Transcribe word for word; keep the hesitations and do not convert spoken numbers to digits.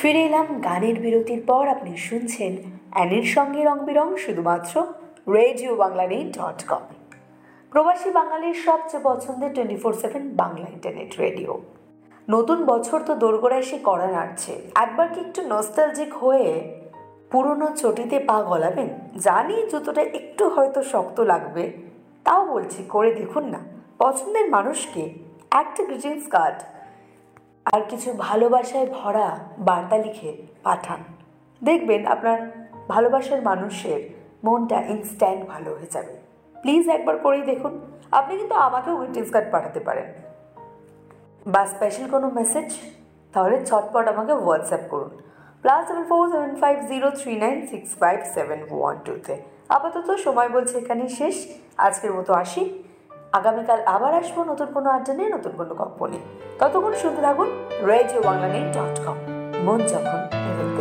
ফিরে এলাম গানের বিরতির পর। আপনি শুনছেন অ্যানির সঙ্গে রং বেরং শুধুমাত্র রেডিও বাংলা নেই ডট কম, প্রবাসী বাঙালির সবচেয়ে পছন্দের twenty four seven Bangla internet radio. নতুন বছর তো দোরগোড়ায় এসে কড়া নাড়ছে, একবার কি একটু নস্টালজিক হয়ে পুরনো চটিতে পা গলাবেন? জানি জুতোটা একটু হয়তো শক্ত লাগবে, তাও বলছি করে দেখুন না। পছন্দের মানুষকে একটা গ্রিটিংস কার্ড আর কিছু ভালোবাসায় ভরা বার্তা লিখে পাঠান, দেখবেন আপনার ভালোবাসার মানুষের মনটা ইনস্ট্যান্ট ভালো হয়ে যাবে। প্লিজ একবার করেই দেখুন। আপনি কিন্তু আমাকেও গ্রিটিংস কার্ড পাঠাতে পারেন বা স্পেশাল কোনো মেসেজ, তাহলে চটপট আমাকে হোয়াটসঅ্যাপ করুন plus seven four seven five zero three nine six five seven one টুতে। আপাতত সময় বলছে এখানেই শেষ, আজকের মতো আসি। আগামীকাল আবার আসবো নতুন কোনো আড্ডা নিয়ে, নতুন কোনো গল্প নিয়ে। ততক্ষণ শুনতে থাকুন রেডিও বাংলা নেই ডট কম, মন যখন